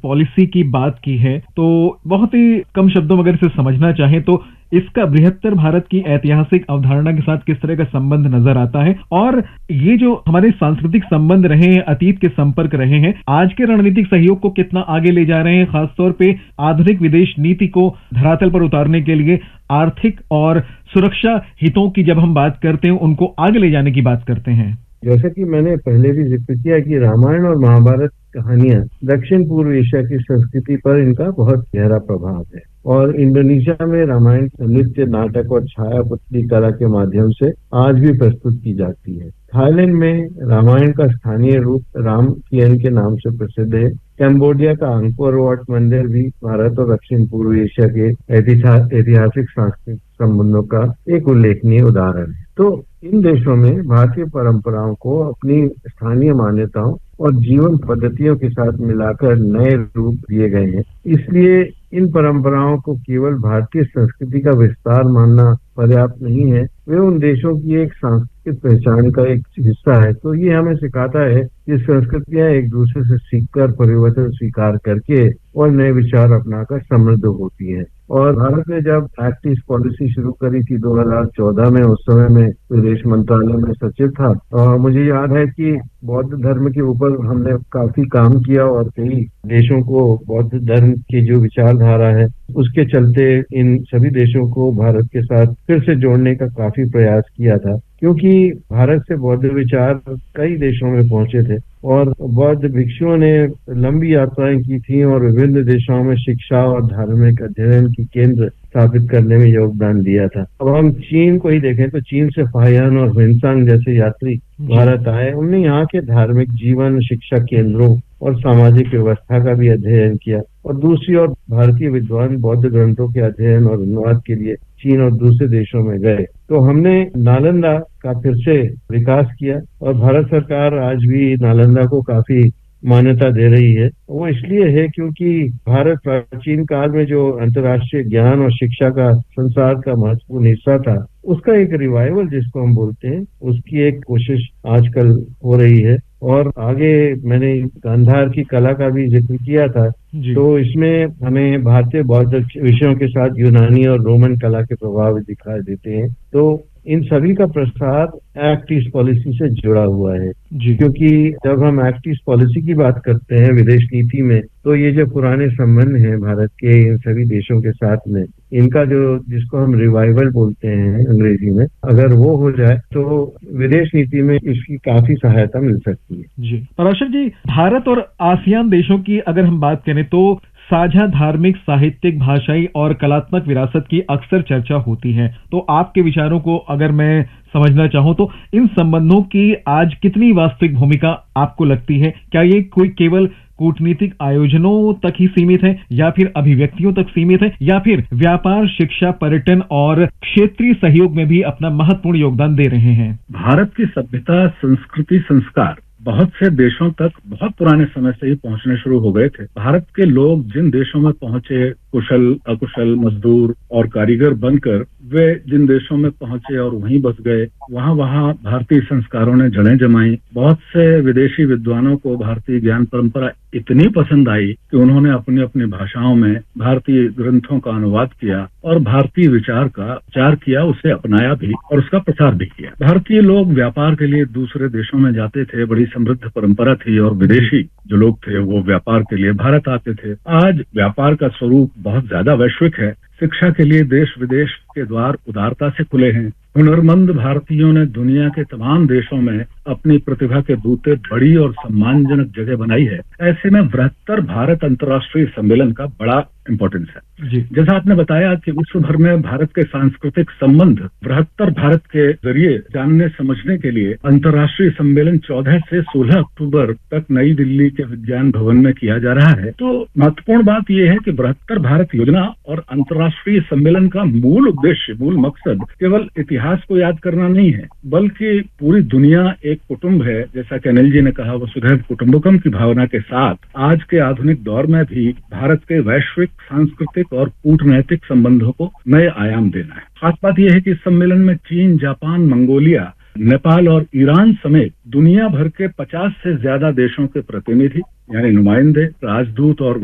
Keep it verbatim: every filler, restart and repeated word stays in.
Policy की बात की है, तो बहुत ही कम शब्दों में अगर इसे समझना चाहें तो इसका बृहत्तर भारत की ऐतिहासिक अवधारणा के साथ किस तरह का संबंध नजर आता है, और ये जो हमारे सांस्कृतिक संबंध रहे हैं, अतीत के संपर्क रहे हैं, आज के रणनीतिक सहयोग को कितना आगे ले जा रहे हैं, खासतौर पे आधुनिक विदेश नीति को धरातल पर उतारने के लिए आर्थिक और सुरक्षा हितों की जब हम बात करते हैं, उनको आगे ले जाने की बात करते हैं। जैसा कि मैंने पहले भी जिक्र किया कि रामायण और महाभारत कहानियां दक्षिण पूर्व एशिया की संस्कृति पर इनका बहुत गहरा प्रभाव है, और इंडोनेशिया में रामायण नृत्य, नाटक और छाया पुतली कला के माध्यम से आज भी प्रस्तुत की जाती है। थाईलैंड में रामायण का स्थानीय रूप राम कियन के नाम से प्रसिद्ध है। कैम्बोडिया का अंकोर वाट मंदिर भी भारत और दक्षिण पूर्व एशिया के ऐतिहासिक सांस्कृतिक संबंधों का एक उल्लेखनीय उदाहरण है। तो इन देशों में भारतीय परंपराओं को अपनी स्थानीय मान्यताओं और जीवन पद्धतियों के साथ मिलाकर नए रूप दिए गए हैं। इसलिए इन परंपराओं को केवल भारतीय संस्कृति का विस्तार मानना पर्याप्त नहीं है, वे उन देशों की एक सांस्कृतिक पहचान का एक हिस्सा है। तो ये हमें सिखाता है कि संस्कृतियां एक दूसरे से सीखकर, परिवर्तन स्वीकार करके और नए विचार अपनाकर समृद्ध होती हैं। और भारत ने जब एक्ट ईस्ट पॉलिसी शुरू करी थी दो हज़ार चौदह में, उस समय में विदेश मंत्रालय में सचिव था, और मुझे याद है कि बौद्ध धर्म के ऊपर हमने काफी काम किया और कई देशों को बौद्ध धर्म की जो विचारधारा है उसके चलते इन सभी देशों को भारत के साथ फिर से जोड़ने का काफी प्रयास किया था, क्योंकि भारत से बौद्ध विचार कई देशों में पहुंचे थे और बौद्ध भिक्षुओं ने लंबी यात्राएं की थी और विभिन्न देशों में शिक्षा और धार्मिक अध्ययन की केंद्र स्थापित करने में योगदान दिया था। अब हम चीन को ही देखें तो चीन से फाहियान और हुइनसांग जैसे यात्री भारत आए, उन्होंने यहाँ के धार्मिक जीवन, शिक्षा केंद्रों और सामाजिक व्यवस्था का भी अध्ययन किया, और दूसरी ओर भारतीय विद्वान बौद्ध ग्रंथों के अध्ययन और अनुवाद के लिए चीन और दूसरे देशों में गए। तो हमने नालंदा का फिर से विकास किया और भारत सरकार आज भी नालंदा को काफी मान्यता दे रही है। वो इसलिए है क्योंकि भारत प्राचीन काल में जो अंतर्राष्ट्रीय ज्ञान और शिक्षा का संसार का महत्वपूर्ण हिस्सा था, उसका एक रिवाइवल जिसको हम बोलते हैं, उसकी एक कोशिश आजकल हो रही है। और आगे मैंने गांधार की कला का भी जिक्र किया था, तो इसमें हमें भारतीय बौद्ध विषयों के साथ यूनानी और रोमन कला के प्रभाव दिखाई देते हैं। तो इन सभी का प्रसार एक्ट ईस्ट पॉलिसी से जुड़ा हुआ है, क्योंकि जब हम एक्ट ईस्ट पॉलिसी की बात करते हैं विदेश नीति में, तो ये जो पुराने संबंध हैं भारत के इन सभी देशों के साथ में, इनका जो जिसको हम रिवाइवल बोलते हैं अंग्रेजी में, अगर वो हो जाए तो विदेश नीति में इसकी काफी सहायता मिल सकती है। जी पराशर जी, भारत और आसियान देशों की अगर हम बात करें तो साझा धार्मिक, साहित्यिक, भाषाई और कलात्मक विरासत की अक्सर चर्चा होती है। तो आपके विचारों को अगर मैं समझना चाहूं तो इन संबंधों की आज कितनी वास्तविक भूमिका आपको लगती है? क्या ये कोई केवल कूटनीतिक आयोजनों तक ही सीमित है, या फिर अभिव्यक्तियों तक सीमित है, या फिर व्यापार, शिक्षा, पर्यटन और क्षेत्रीय सहयोग में भी अपना महत्वपूर्ण योगदान दे रहे हैं? भारत की सभ्यता, संस्कृति, संस्कार बहुत से देशों तक बहुत पुराने समय से ही पहुंचने शुरू हो गए थे। भारत के लोग जिन देशों में पहुंचे, कुशल अकुशल मजदूर और कारीगर बनकर वे जिन देशों में पहुंचे और वहीं बस गए, वहां वहां भारतीय संस्कारों ने जड़ें जमाई। बहुत से विदेशी विद्वानों को भारतीय ज्ञान परंपरा इतनी पसंद आई कि उन्होंने अपनी अपनी भाषाओं में भारतीय ग्रंथों का अनुवाद किया और भारतीय विचार का विचार किया, उसे अपनाया भी और उसका प्रसार भी किया। भारतीय लोग व्यापार के लिए दूसरे देशों में जाते थे, बड़ी समृद्ध परंपरा थी, और विदेशी जो लोग थे वो व्यापार के लिए भारत आते थे। आज व्यापार का स्वरूप बहुत ज्यादा वैश्विक है। शिक्षा के लिए देश विदेश के द्वार उदारता से खुले हैं। हुनरमंद भारतीयों ने दुनिया के तमाम देशों में अपनी प्रतिभा के बूते बड़ी और सम्मानजनक जगह बनाई है। ऐसे में बृहत्तर भारत अंतर्राष्ट्रीय सम्मेलन का बड़ा इम्पोर्टेंस है। जैसा आपने बताया कि विश्व भर में भारत के सांस्कृतिक संबंध बृहत्तर भारत के जरिए जानने समझने के लिए अंतर्राष्ट्रीय सम्मेलन चौदह से सोलह अक्टूबर तक नई दिल्ली के विज्ञान भवन में किया जा रहा है। तो महत्वपूर्ण बात यह है कि बृहत्तर भारत योजना और अंतर्राष्ट्रीय सम्मेलन का मूल उद्देश्य, मूल मकसद केवल इतिहास को याद करना नहीं है, बल्कि पूरी दुनिया एक कुटुंब है। जैसा कि अनिल जी ने कहा, वसुधैव कुटुंबकम की भावना के साथ आज के आधुनिक दौर में भी भारत के वैश्विक, सांस्कृतिक और कूटनैतिक संबंधों को नए आयाम देना है। खास बात यह है कि इस सम्मेलन में चीन, जापान, मंगोलिया, नेपाल और ईरान समेत दुनिया भर के पचास से ज्यादा देशों के प्रतिनिधि यानी नुमाइंदे, राजदूत और